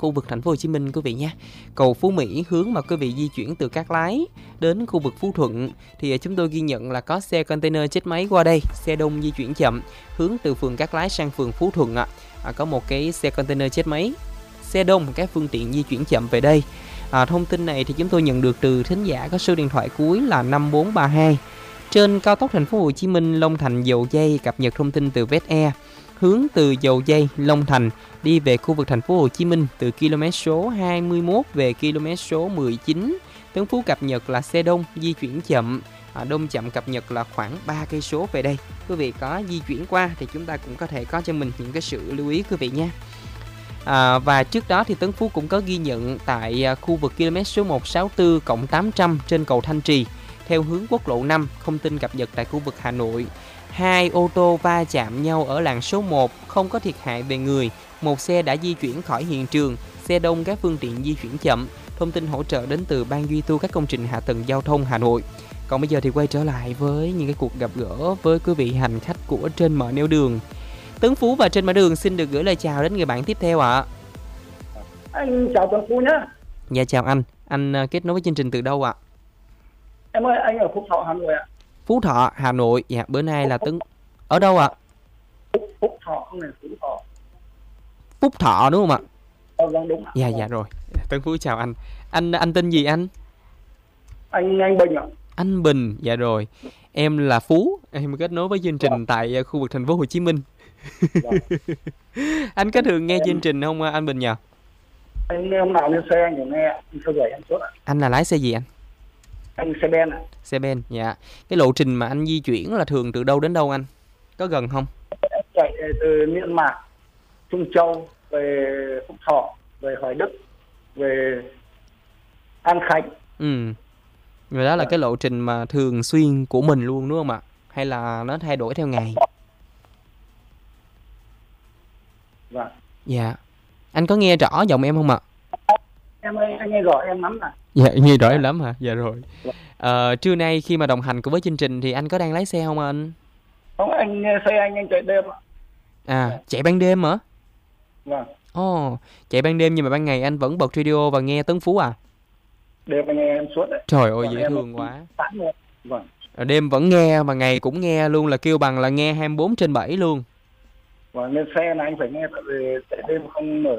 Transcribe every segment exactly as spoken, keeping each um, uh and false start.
khu vực thành phố Hồ Chí Minh quý vị nhé. Cầu Phú Mỹ hướng mà quý vị di chuyển từ Cát Lái đến khu vực Phú Thuận thì chúng tôi ghi nhận là có xe container chết máy qua đây, xe đông di chuyển chậm hướng từ phường Cát Lái sang phường Phú Thuận ạ. À, có một cái xe container chết máy, xe đông các phương tiện di chuyển chậm về đây. À, thông tin này thì chúng tôi nhận được từ thính giả có số điện thoại cuối là năm bốn ba hai. Trên cao tốc thành phố Hồ Chí Minh Long Thành Dầu Giây cập nhật thông tin từ vét e hướng từ Dầu Giây Long Thành đi về khu vực thành phố Hồ Chí Minh từ km số hai mươi mốt về km số mười chín. Tấn Phú cập nhật là xe đông di chuyển chậm, à, đông chậm cập nhật là khoảng ba cây số về đây. Quý vị có di chuyển qua thì chúng ta cũng có thể có cho mình những cái sự lưu ý quý vị nha. À, và trước đó thì Tấn Phú cũng có ghi nhận tại à, khu vực km số một sáu tư cộng tám trăm trên cầu Thanh Trì theo hướng quốc lộ năm. Thông tin cập nhật tại khu vực Hà Nội, hai ô tô va chạm nhau ở làn số một, không có thiệt hại về người, một xe đã di chuyển khỏi hiện trường, xe đông các phương tiện di chuyển chậm. Thông tin hỗ trợ đến từ Ban duy tu các công trình hạ tầng giao thông Hà Nội. Còn bây giờ thì quay trở lại với những cái cuộc gặp gỡ với quý vị hành khách của Trên Mọi Nẻo Đường. Tấn Phú và Trên Mọi Đường xin được gửi lời chào đến người bạn tiếp theo ạ. À. Anh chào Tấn Phú nhé. Dạ chào anh, anh kết nối với chương trình từ đâu ạ? À? Em ơi, anh ở Phúc Thọ, Hà Nội ạ. Phú Thọ, Hà Nội. Dạ, bữa nay là Tấn... Ở đâu ạ? À? Phúc, Phúc Thọ, không phải Phú Thọ. Phúc Thọ đúng không ạ? Ờ, vâng, đúng ạ. Dạ, dạ rồi. Tấn Phú chào anh. Anh anh tên gì anh? Anh anh Bình ạ. Anh Bình, dạ rồi. Em là Phú, em kết nối với chương trình dạ. tại khu vực thành phố Hồ Chí Minh. Dạ. Anh có thường nghe em... chương trình không anh Bình nhỉ? Anh hôm nào lên xe anh cũng nghe, anh theo dõi em suốt ạ. Anh là lái xe gì anh? Anh xe ben ạ. Xe ben, dạ. Cái lộ trình mà anh di chuyển là thường từ đâu đến đâu anh? Có gần không? Em chạy từ Miện Mạc, Trung Châu về Phúc Thọ, về Hoài Đức, về An Khánh. Ừ. Rồi đó là dạ. cái lộ trình mà thường xuyên của mình luôn đúng không ạ? Hay là nó thay đổi theo ngày? Vâng. Dạ. Anh có nghe rõ giọng em không ạ? Em ơi, anh nghe rõ em lắm à? Dạ, nghe rõ em lắm hả? Dạ rồi. Ờ, trưa nay khi mà đồng hành cùng với chương trình thì anh có đang lái xe không anh? Không, anh xe anh anh chạy đêm ạ. À, chạy ban đêm hả? Vâng. Ồ, oh, chạy ban đêm nhưng mà ban ngày anh vẫn bật radio và nghe Tấn Phú à? Đêm anh nghe em suốt đấy. Trời ơi, dễ thương quá. Vâng. Đêm vẫn nghe mà ngày cũng nghe luôn, là kêu bằng là nghe hai mươi bốn trên bảy luôn. Vâng, lên xe là anh phải nghe, tại vì chạy đêm không mở.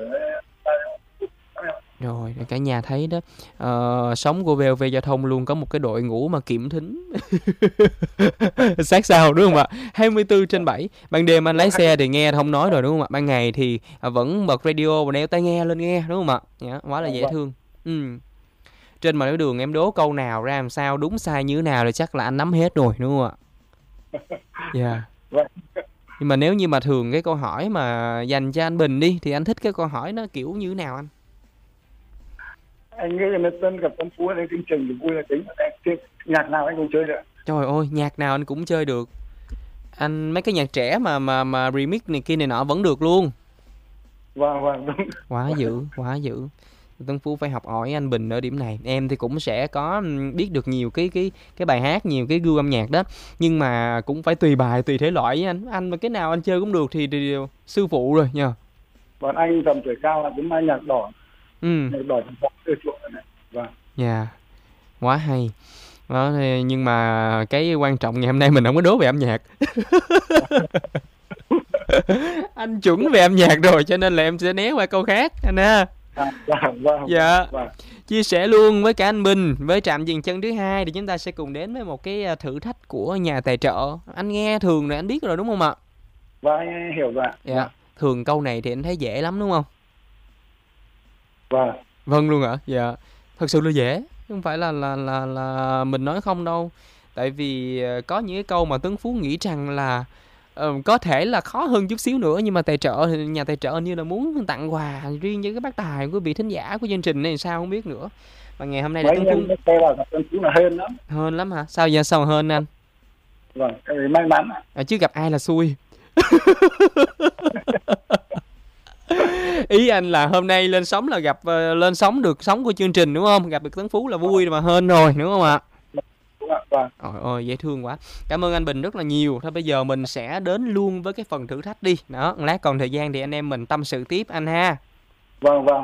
Rồi, cả nhà thấy đó, uh, sống của vê o vê Giao thông luôn có một cái đội ngũ mà kiểm thính sát sao đúng không ạ? hai mươi bốn trên bảy. Ban đêm anh lái xe thì nghe không nói rồi đúng không ạ? Ban ngày thì vẫn bật radio và đeo tai nghe lên nghe đúng không ạ? Dạ, quá là dễ thương. Ừ. Trên Mọi Nẻo Đường em đố câu nào ra làm sao, đúng sai như thế nào thì chắc là anh nắm hết rồi đúng không ạ? Dạ. Yeah. Nhưng mà nếu như mà thường cái câu hỏi mà dành cho anh Bình đi thì anh thích cái câu hỏi nó kiểu như thế nào anh? Anh nghĩ là Tân gặp Tấn Phú lên chương trình thì vui là chính. Nhạc nào anh cũng chơi được. Trời ơi, nhạc nào anh cũng chơi được. Anh mấy cái nhạc trẻ mà mà mà remix này kia này nọ vẫn được luôn. Vâng vâng đúng. Quá dữ, quá dữ. Tấn Phú phải học hỏi anh Bình ở điểm này. Em thì cũng sẽ có biết được nhiều cái cái cái bài hát, nhiều cái gu âm nhạc đó, nhưng mà cũng phải tùy bài, tùy thể loại với anh. Anh mà cái nào anh chơi cũng được thì, thì sư phụ rồi nha. Còn anh tầm tuổi cao là cũng mang nhạc đỏ. Ừ. Nhạc đỏ ưa chuộng này. Vâng. Dạ. Yeah. Quá hay. Đó, nhưng mà cái quan trọng ngày hôm nay mình không có đố về âm nhạc. Anh chuẩn về âm nhạc rồi cho nên là em sẽ né qua câu khác anh ha. À, vâng, vâng, dạ. Vâng. Chia sẻ luôn với cả anh Bình với trạm dừng chân thứ hai thì chúng ta sẽ cùng đến với một cái thử thách của nhà tài trợ. Anh nghe thường rồi anh biết rồi đúng không ạ? Vâng, anh hiểu rồi. Dạ. Vâng. Thường câu này thì anh thấy dễ lắm đúng không? Vâng. Vâng luôn ạ. Dạ. Thật sự là dễ, không phải là là là là mình nói không đâu. Tại vì có những cái câu mà Tấn Phú nghĩ rằng là uh, có thể là khó hơn chút xíu nữa, nhưng mà tài trợ thì nhà tài trợ như là muốn tặng quà riêng với cái bác tài của vị thính giả của chương trình này sao không biết nữa. Và ngày hôm nay là Tấn Phú Tấn Phú là hên lắm. Hên lắm hả? Sao vậy? Sao hên anh? Vâng, cái may mắn à, chứ gặp ai là xui. Ý anh là hôm nay lên sóng là gặp uh, lên sóng được sóng của chương trình đúng không? Gặp được Tấn Phú là vui mà hên rồi đúng không ạ? Vâng. Ôi ôi dễ thương quá. Cảm ơn anh Bình rất là nhiều. Thôi bây giờ mình sẽ đến luôn với cái phần thử thách đi. Đó, lát còn thời gian thì anh em mình tâm sự tiếp anh ha. Vâng vâng.